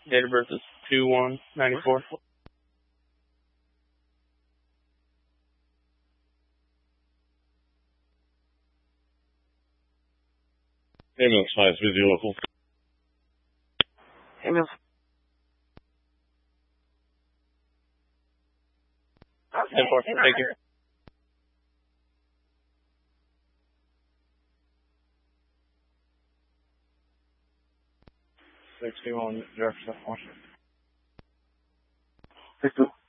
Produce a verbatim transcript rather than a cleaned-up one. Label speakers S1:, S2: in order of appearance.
S1: Date of birth is two one ninety-four.
S2: Ambulance five, busy local.
S1: Ambulance. ten four, thank you.
S3: sixty-one Jefferson, Washington.
S1: sixty-one.